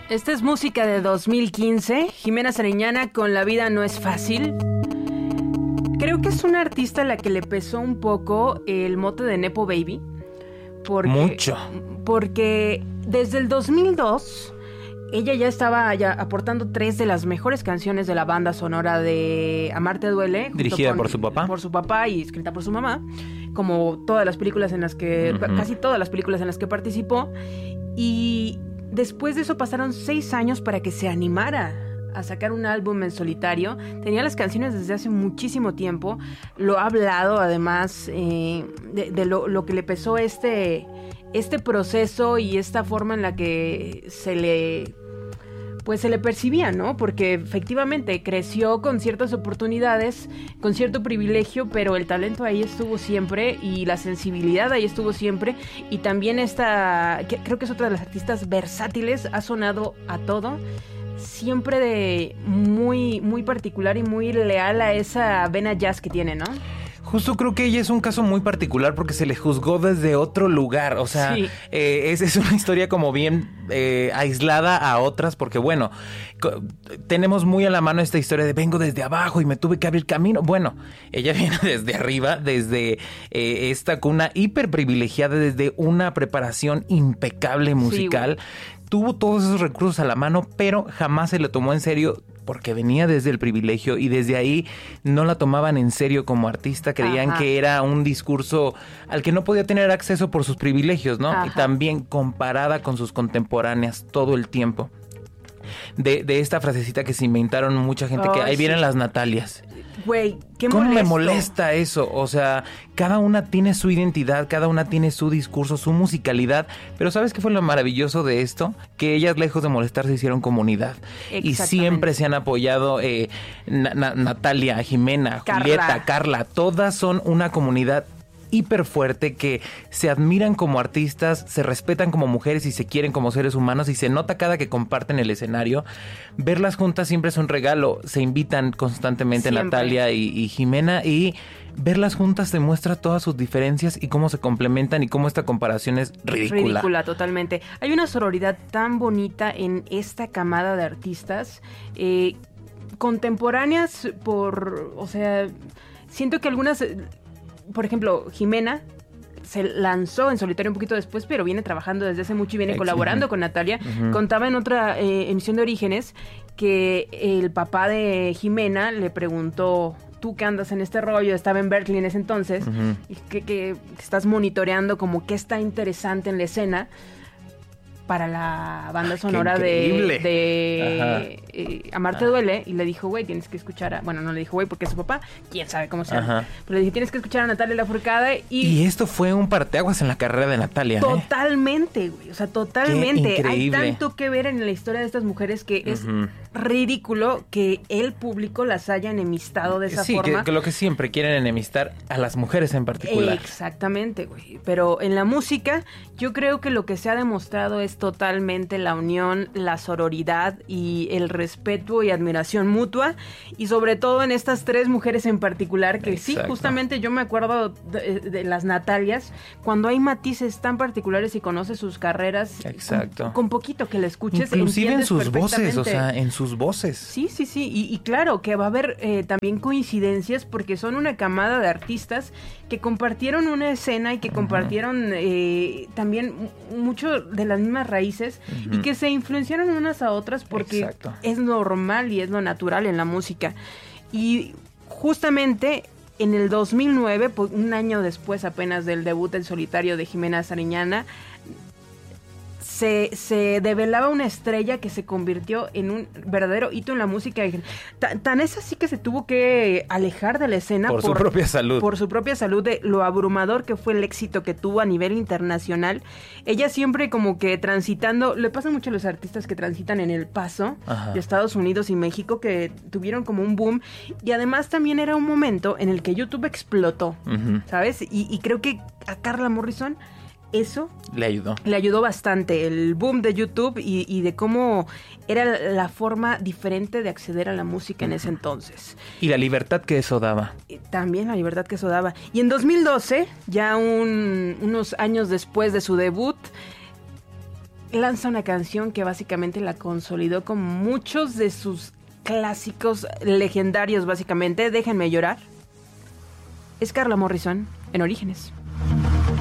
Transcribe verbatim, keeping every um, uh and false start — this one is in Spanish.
Esta es música de dos mil quince, Jimena Sariñana con La vida no es fácil. Creo que es una artista a la que le pesó un poco el mote de Nepo Baby. Porque, Mucho. Porque desde el dos mil dos ella ya estaba ya aportando tres de las mejores canciones de la banda sonora de Amarte Duele. Dirigida con, por su papá. Por su papá y escrita por su mamá. Como todas las películas en las que... Uh-huh. Casi todas las películas en las que participó. Y después de eso pasaron seis años para que se animara a sacar un álbum en solitario. Tenía las canciones desde hace muchísimo tiempo. Lo ha hablado además eh, de, de lo, lo que le pesó este... este proceso y esta forma en la que se le pues se le percibía, ¿no? Porque efectivamente creció con ciertas oportunidades, con cierto privilegio, pero el talento ahí estuvo siempre y la sensibilidad ahí estuvo siempre, y también esta, que creo que es otra de las artistas versátiles, ha sonado a todo, siempre de muy muy particular y muy leal a esa vena jazz que tiene, ¿no? Justo creo que ella es un caso muy particular porque se le juzgó desde otro lugar. O sea, sí. eh, es, es una historia como bien eh, aislada a otras porque, bueno, co- tenemos muy a la mano esta historia de vengo desde abajo y me tuve que abrir camino. Bueno, ella viene desde arriba, desde eh, esta cuna hiper privilegiada, desde una preparación impecable musical. Sí, tuvo todos esos recursos a la mano, pero jamás se le tomó en serio porque venía desde el privilegio y desde ahí no la tomaban en serio como artista, creían Ajá. que era un discurso al que no podía tener acceso por sus privilegios, ¿no? Ajá. Y también comparada con sus contemporáneas todo el tiempo. De, de esta frasecita que se inventaron mucha gente, oh, que ahí sí. vienen las Natalias. Güey, qué ¿Cómo molesto? me molesta eso? O sea, cada una tiene su identidad, cada una tiene su discurso, su musicalidad. Pero ¿sabes qué fue lo maravilloso de esto? Que ellas, lejos de molestar, se hicieron comunidad. Y siempre se han apoyado. Eh, Na- Na- Natalia, Jimena, Carla. Julieta, Carla. Todas son una comunidad hiper fuerte, que se admiran como artistas, se respetan como mujeres y se quieren como seres humanos, y se nota cada que comparten el escenario. Verlas juntas siempre es un regalo. Se invitan constantemente siempre. Natalia y, y Jimena, y verlas juntas demuestra todas sus diferencias y cómo se complementan y cómo esta comparación es ridícula. Ridícula, totalmente. Hay una sororidad tan bonita en esta camada de artistas eh, contemporáneas por, o sea, siento que algunas... Por ejemplo, Jimena se lanzó en solitario un poquito después, pero viene trabajando desde hace mucho y viene Excelente. colaborando con Natalia. Uh-huh. Contaba en otra eh, emisión de Orígenes que el papá de Jimena le preguntó: tú que andas en este rollo, estaba en Berkeley en ese entonces, uh-huh. y que, que estás monitoreando como qué está interesante en la escena para la banda sonora Ay, de, de eh, Amarte Ajá. Duele, y le dijo, güey, tienes que escuchar a... Bueno, no le dijo, güey, porque es su papá, quién sabe cómo se llama. Pero le dije, tienes que escuchar a Natalia Lafourcade. Y, y esto fue un parteaguas en la carrera de Natalia, Totalmente, güey, ¿eh? O sea, totalmente. Qué increíble. Hay tanto que ver en la historia de estas mujeres que uh-huh. es ridículo que el público las haya enemistado de esa sí, forma. Sí, que, que lo que siempre quieren enemistar a las mujeres en particular. Exactamente, güey. Pero en la música, yo creo que lo que se ha demostrado es totalmente la unión, la sororidad y el respeto y admiración mutua, y sobre todo en estas tres mujeres en particular que Exacto. sí, justamente yo me acuerdo de, de las Natalias, cuando hay matices tan particulares y conoces sus carreras Exacto. Con, con poquito que la escuches, inclusive en sus voces, o sea, en sus voces. Sí, sí, sí, y, y claro que va a haber eh, también coincidencias porque son una camada de artistas que compartieron una escena y que uh-huh. compartieron eh, también mucho de las mismas raíces uh-huh. y que se influenciaron unas a otras porque Exacto. es normal y es lo natural en la música. Y justamente en el dos mil nueve, un año después apenas del debut en solitario de Jimena Sariñana, Se, se develaba una estrella que se convirtió en un verdadero hito en la música. Tan, tan es así que se tuvo que alejar de la escena por, por su propia salud. Por su propia salud, de lo abrumador que fue el éxito que tuvo a nivel internacional. Ella siempre como que transitando, le pasa mucho a los artistas que transitan en el paso Ajá. de Estados Unidos y México, que tuvieron como un boom. Y además también era un momento en el que YouTube explotó, uh-huh. ¿sabes? Y, y creo que a Carla Morrison eso le ayudó. Le ayudó bastante el boom de YouTube y, y de cómo era la forma diferente de acceder a la música en ese entonces. Y la libertad que eso daba. Y también la libertad que eso daba. Y en dos mil doce, ya un, unos años después de su debut, lanza una canción que básicamente la consolidó con muchos de sus clásicos legendarios, básicamente. Déjenme llorar. Es Carla Morrison en Orígenes.